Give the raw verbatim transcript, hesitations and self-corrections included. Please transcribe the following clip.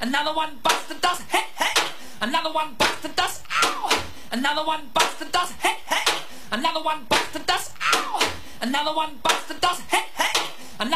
Another one bites the dust, hey, hey. Another one bites the dust, ow. Another one bites the dust, hey, hey. Another one bites the dust, ow. Another one bites the dust, hey, hey.